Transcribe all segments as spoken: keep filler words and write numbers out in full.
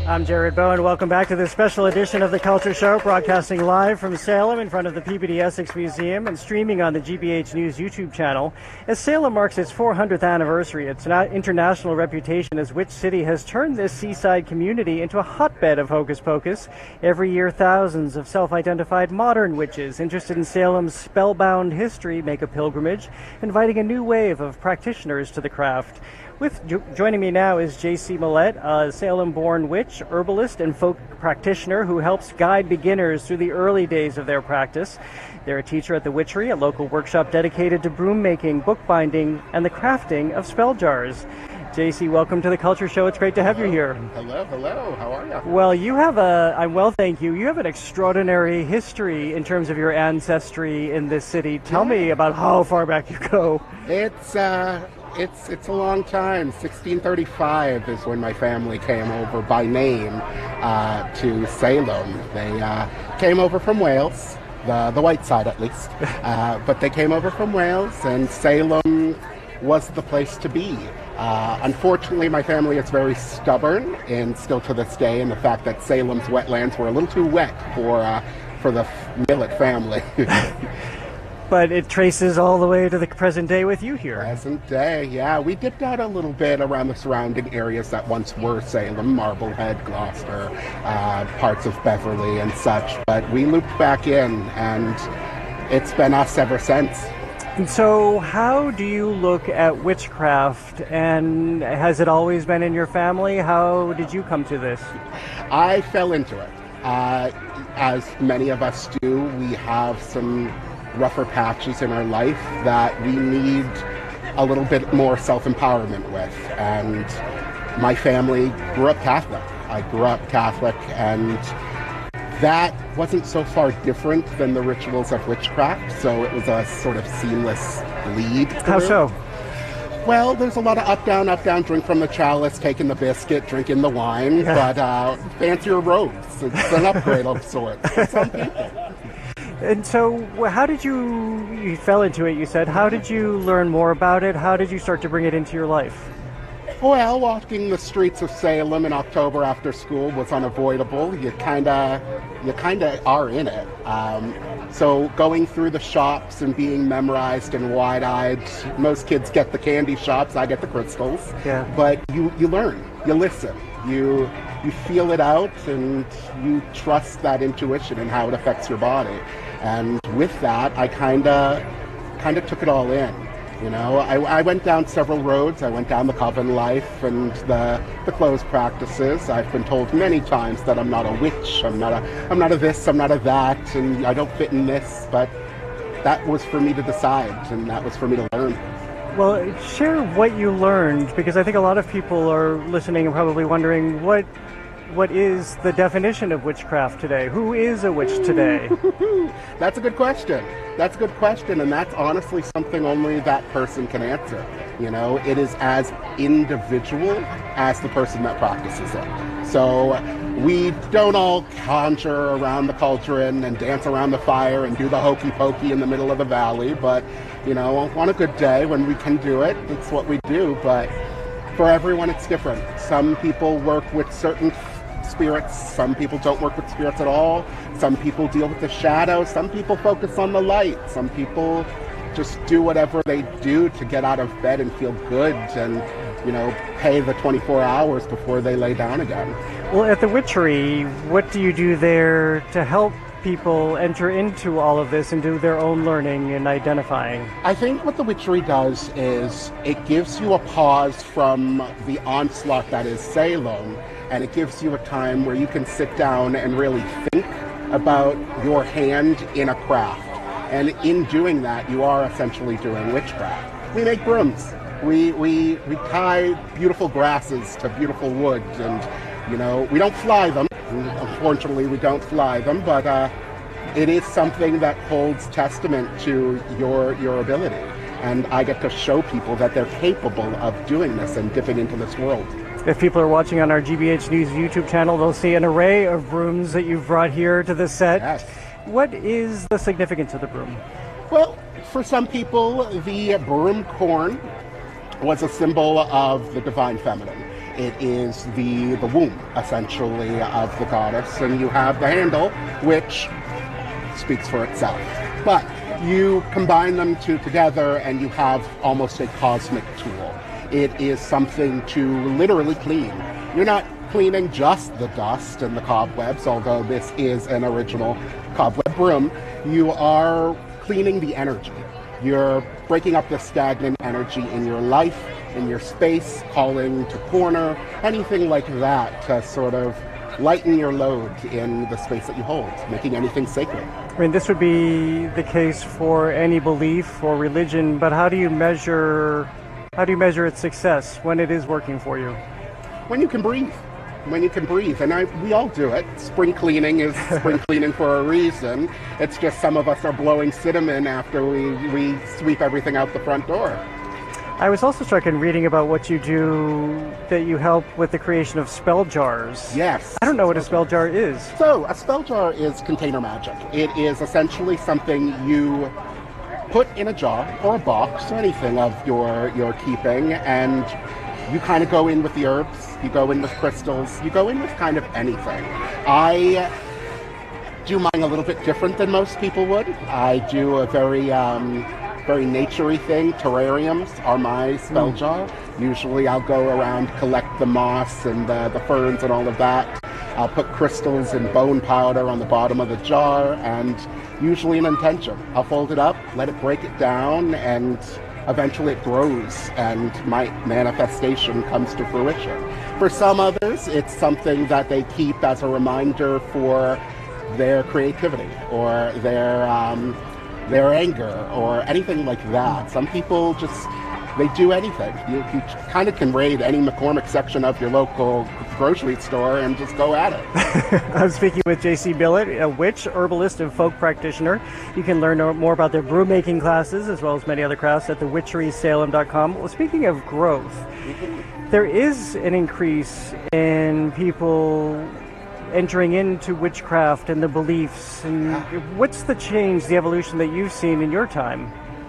I'm Jared Bowen. Welcome back to this special edition of The Culture Show, broadcasting live from Salem in front of the Peabody Essex Museum and streaming on the G B H News YouTube channel. As Salem marks its four hundredth anniversary, its international reputation as Witch City has turned this seaside community into a hotbed of hocus pocus. Every year, thousands of self-identified modern witches interested in Salem's spellbound history make a pilgrimage, inviting a new wave of practitioners to the craft. With jo- joining me now is J C Millette, a Salem-born witch, herbalist, and folk practitioner who helps guide beginners through the early days of their practice. They're a teacher at the Witchery, a local workshop dedicated to broom making, bookbinding, and the crafting of spell jars. J C, welcome to the Culture Show. It's great to have hello. you here. Hello, hello. How are you? Well, you have a, I'm well, thank you. You have an extraordinary history in terms of your ancestry in this city. Tell yeah. me about how far back you go. It's, uh... It's it's a long time. sixteen thirty-five is when my family came over by name uh, to Salem. They uh, came over from Wales, the the white side at least, uh, but they came over from Wales, and Salem was the place to be. Uh, unfortunately, my family is very stubborn, and still to this day, in the fact that Salem's wetlands were a little too wet for uh, for the Millett family. But it traces all the way to the present day with you here. Present day, yeah. We dipped out a little bit around the surrounding areas that once were Salem, Marblehead, Gloucester, uh, parts of Beverly and such. But we looped back in, and it's been us ever since. And so how do you look at witchcraft, and has it always been in your family? How did you come to this? I fell into it. Uh, as many of us do, we have some rougher patches in our life that we need a little bit more self-empowerment with. And my family grew up Catholic. I grew up Catholic, and that wasn't so far different than the rituals of witchcraft, so it was a sort of seamless lead through. How so? Well, there's a lot of up, down, up, down, drink from the chalice, taking the biscuit, drinking the wine, yeah. but uh, fancier robes. It's an upgrade of sorts for some people. And so how did you, you fell into it, you said, how did you learn more about it? How did you start to bring it into your life? Well, walking the streets of Salem in October after school was unavoidable. You kind of you kind of are in it. Um, so going through the shops and being memorized and wide-eyed, most kids get the candy shops, I get the crystals. Yeah. But you, you learn, you listen, you you feel it out, and you trust that intuition and how it affects your body. And with that, I kind of kind of took it all in. You know, I, I went down several roads. I went down the coven life and the the closed practices. I've been told many times that I'm not a witch. I'm not a I'm not a this. I'm not a that, and I don't fit in this. But that was for me to decide, and that was for me to learn. Well, share what you learned, because I think a lot of people are listening and probably wondering what what is the definition of witchcraft today? Who is a witch today? That's a good question. That's a good question, and that's honestly something only that person can answer. You know, it is as individual as the person that practices it. So we don't all conjure around the cauldron and dance around the fire and do the hokey pokey in the middle of the valley, but, you know, on a good day when we can do it, it's what we do. But for everyone, it's different. Some people work with certain spirits, some people don't work with spirits at all, some people deal with the shadows, some people focus on the light, some people just do whatever they do to get out of bed and feel good and, you know, pay the twenty-four hours before they lay down again. Well, at the Witchery, what do you do there to help people enter into all of this and do their own learning and identifying? I think what the Witchery does is it gives you a pause from the onslaught that is Salem, and it gives you a time where you can sit down and really think about your hand in a craft. And in doing that, you are essentially doing witchcraft. We make brooms. We, we, we tie beautiful grasses to beautiful wood, and, you know, we don't fly them. Unfortunately, we don't fly them, but uh, it is something that holds testament to your your ability. And I get to show people that they're capable of doing this and dipping into this world. If people are watching on our G B H News YouTube channel, they'll see an array of brooms that you've brought here to the set. Yes. What is the significance of the broom? Well, for some people, the broom corn was a symbol of the divine feminine. It is the, the womb, essentially, of the goddess. And you have the handle, which speaks for itself. But you combine them two together and you have almost a cosmic tool. It is something to literally clean. You're not cleaning just the dust and the cobwebs, although this is an original cobweb broom. You are cleaning the energy. You're breaking up the stagnant energy in your life, in your space, calling to corner, anything like that to sort of lighten your load in the space that you hold, making anything sacred. I mean, this would be the case for any belief or religion, but how do you measure, how do you measure its success when it is working for you? When you can breathe. When you can breathe, and I, we all do it. Spring cleaning is spring cleaning for a reason. It's just some of us are blowing cinnamon after we, we sweep everything out the front door. I was also struck in reading about what you do, that you help with the creation of spell jars. Yes. I don't know what a spell jar is. So, a spell jar is container magic. It is essentially something you put in a jar or a box or anything of your, your keeping, and you kind of go in with the herbs, you go in with crystals, you go in with kind of anything. I do mine a little bit different than most people would. I do a very, um, very nature-y thing. Terrariums are my spell mm. jar. Usually I'll go around, collect the moss and the, the ferns and all of that. I'll put crystals and bone powder on the bottom of the jar, and usually an intention. I'll fold it up, let it break it down, and eventually it grows and my manifestation comes to fruition. For some others, it's something that they keep as a reminder for their creativity or their um, their anger or anything like that. Some people just, they do anything. You, you kind of can raid any McCormick section of your local grocery store and just go at it. I'm speaking with J C Billett, a witch, herbalist, and folk practitioner. You can learn more about their brew making classes as well as many other crafts at the witchery salem dot com. Well, speaking of growth, there is an increase in people entering into witchcraft and the beliefs. And what's the change, the evolution that you've seen in your time?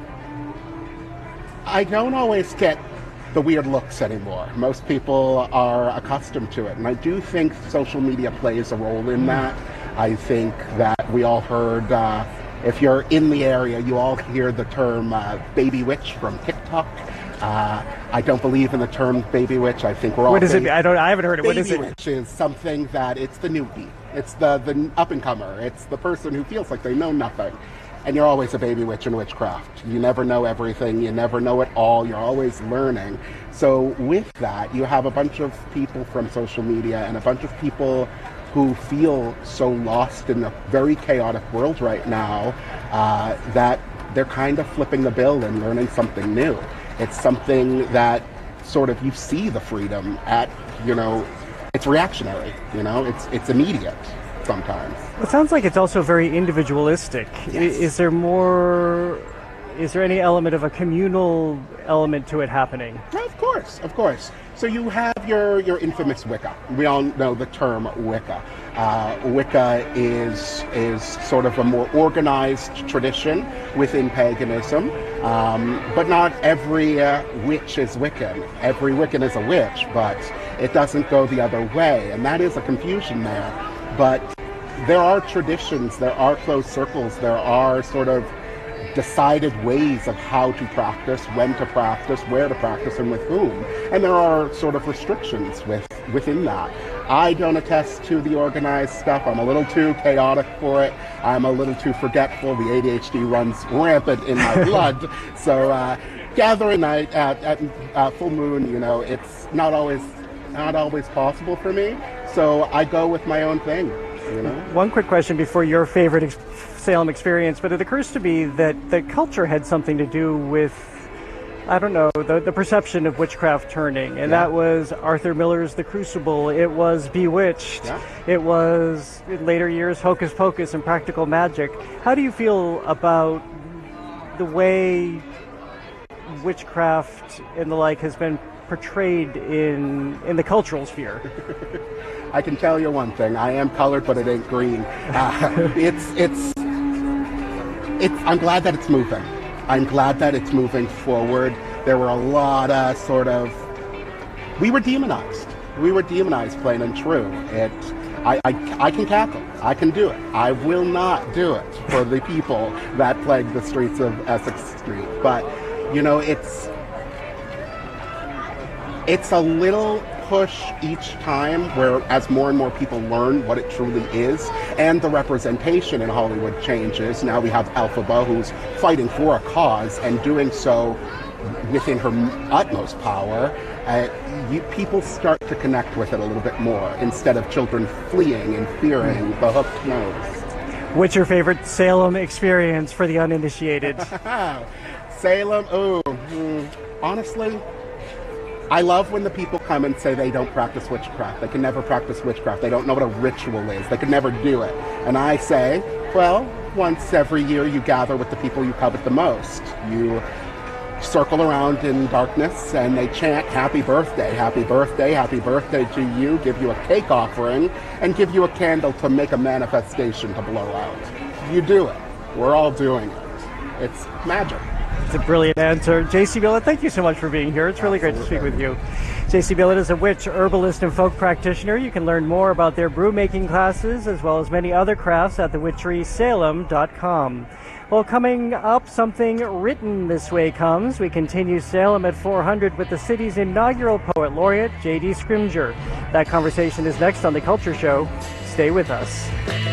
I don't always get the weird looks anymore. Most people are accustomed to it, and I do think social media plays a role in that. I think that we all heard, uh, if you're in the area, you all hear the term uh, baby witch from TikTok. Uh, I don't believe in the term baby witch. I think we're all. What is it? I don't. I haven't heard it. Baby what is it? Witch is something that it's the newbie. It's the the up and comer. It's the person who feels like they know nothing. And you're always a baby witch in witchcraft. You never know everything. You never know it all. You're always learning. So with that, you have a bunch of people from social media and a bunch of people who feel so lost in a very chaotic world right now uh, that they're kind of flipping the bill and learning something new. It's something that sort of, you see the freedom at, you know, it's reactionary, you know, it's it's immediate sometimes. It sounds like it's also very individualistic. Yes. Is there more, is there any element of a communal element to it happening? Well, of course, of course. So you have your, your infamous Wicca. We all know the term Wicca. Uh, Wicca is is sort of a more organized tradition within paganism, um, but not every uh, witch is Wiccan. Every Wiccan is a witch, but it doesn't go the other way, and that is a confusion there. But there are traditions, there are closed circles, there are sort of decided ways of how to practice, when to practice, where to practice, and with whom. And there are sort of restrictions with within that. I don't attest to the organized stuff. I'm a little too chaotic for it. I'm a little too forgetful. The A D H D runs rampant in my blood. So uh, gathering night at, at uh, full moon, you know, it's not always not always possible for me. So I go with my own thing. You know? One quick question before your favorite ex- Salem experience, but it occurs to me that the culture had something to do with, I don't know, the, the perception of witchcraft turning, and yeah. that was Arthur Miller's The Crucible, it was Bewitched, yeah. it was, in later years, Hocus Pocus and Practical Magic. How do you feel about the way witchcraft and the like has been portrayed in in the cultural sphere? I can tell you one thing. I am colored, but it ain't green. Uh, it's, it's, it's, I'm glad that it's moving. I'm glad that it's moving forward. There were a lot of sort of, we were demonized. We were demonized, plain and true. It, I, I, I can cackle. I can do it. I will not do it for the people that plague the streets of Essex Street. But, you know, it's it's a little push each time where as more and more people learn what it truly is and the representation in Hollywood changes. Now we have Elphaba, who's fighting for a cause and doing so within her utmost power. Uh, you, people start to connect with it a little bit more instead of children fleeing and fearing the hooked nose. What's your favorite Salem experience for the uninitiated? Salem, ooh, mm, honestly, I love when the people come and say they don't practice witchcraft. They can never practice witchcraft. They don't know what a ritual is. They can never do it. And I say, well, once every year you gather with the people you covet the most. You circle around in darkness and they chant happy birthday, happy birthday, happy birthday to you, give you a cake offering, and give you a candle to make a manifestation to blow out. You do it. We're all doing it. It's magic. It's a brilliant answer. J C Billet, thank you so much for being here. It's really Absolutely. Great to speak with you. J C Billet is a witch, herbalist, and folk practitioner. You can learn more about their brew making classes as well as many other crafts at the witchery salem dot com. Well, coming up, something written this way comes. We continue Salem at four hundred with the city's inaugural poet laureate, J D Scrimgeour. That conversation is next on The Culture Show. Stay with us.